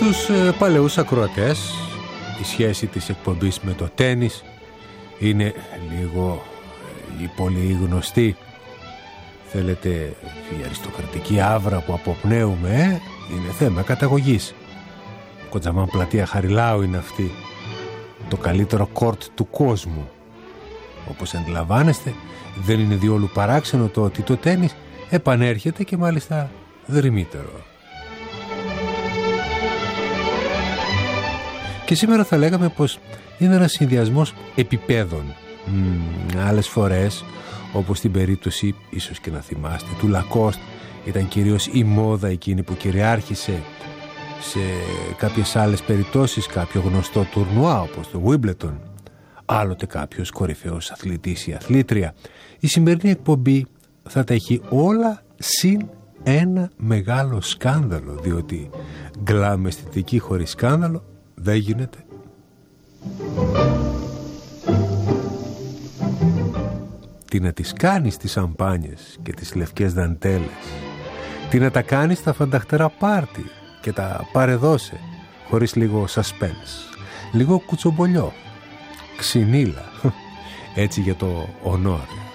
τους παλαιούς ακροατές, η σχέση της εκπομπής με το τένις είναι λίγο η πολύ γνωστή. Θέλετε η αριστοκρατική άβρα που αποπνέουμε, είναι θέμα καταγωγής. Κοντζαμάν πλατεία Χαριλάου είναι αυτή. Το καλύτερο κόρτ του κόσμου. Όπως αντιλαμβάνεστε, δεν είναι διόλου παράξενο το ότι το τένις επανέρχεται και μάλιστα δρυμύτερο. Και σήμερα θα λέγαμε πως είναι ένας συνδυασμός επιπέδων. Άλλες φορές, όπως στην περίπτωση, ίσως και να θυμάστε, του Λακόστ, ήταν κυρίως η μόδα εκείνη που κυριάρχησε. Σε κάποιες άλλες περιπτώσεις κάποιο γνωστό τουρνουά όπως το Wimbledon, άλλοτε κάποιος κορυφαίος αθλητής ή αθλήτρια. Η σημερινή εκπομπή θα τα έχει όλα συν ένα μεγάλο σκάνδαλο, διότι γκλάμ αισθητική χωρίς σκάνδαλο δεν γίνεται. Τι να τις κάνεις τις σαμπάνιες και τις λευκές δαντέλες, τι να τα κάνεις στα φανταχτερά πάρτι και τα παρεδώσε χωρίς λίγο suspense, λίγο κουτσομπολιό, ξυνήλα, έτσι για το ονόρε.